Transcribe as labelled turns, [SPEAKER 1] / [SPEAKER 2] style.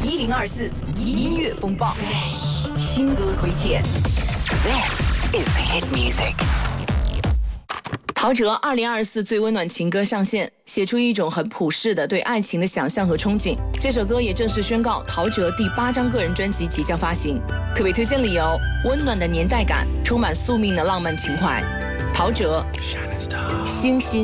[SPEAKER 1] 1024音乐风暴，新歌推荐。
[SPEAKER 2] This is hit music。
[SPEAKER 3] 陶喆2024最温暖情歌上线，写出一种很普世的对爱情的想象和憧憬。这首歌也正式宣告陶喆第8张个人专辑即将发行。特别推荐理由：温暖的年代感，充满宿命的浪漫情怀。陶喆，星星。